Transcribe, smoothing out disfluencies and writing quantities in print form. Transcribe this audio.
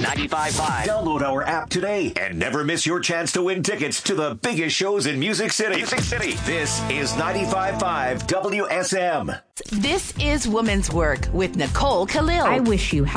95.5. Download our app today and never miss your chance to win tickets to the biggest shows in Music City. This is 95.5 WSM. This is Woman's Work with Nicole Khalil. I wish you